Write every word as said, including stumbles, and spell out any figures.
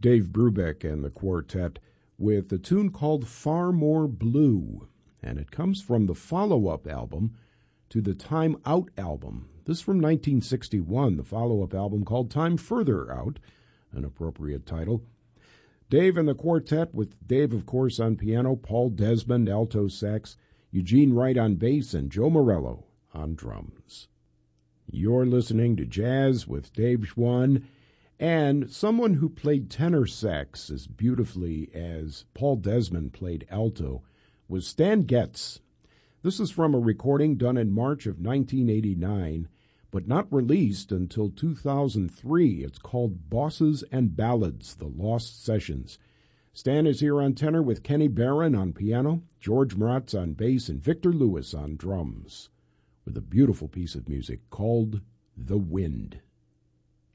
Dave Brubeck and the quartet with a tune called Far More Blue, and it comes from the follow-up album to the Time Out album. This is from nineteen sixty-one, the follow-up album called Time Further Out, an appropriate title. Dave and the quartet with Dave, of course, on piano, Paul Desmond, alto sax, Eugene Wright on bass, and Joe Morello on drums. You're listening to Jazz with Dave Schwann, and someone who played tenor sax as beautifully as Paul Desmond played alto was Stan Getz. This is from a recording done in March of nineteen eighty-nine, but not released until two thousand three. It's called Bosses and Ballads, The Lost Sessions. Stan is here on tenor with Kenny Barron on piano, George Mraz on bass, and Victor Lewis on drums, with a beautiful piece of music called The Wind.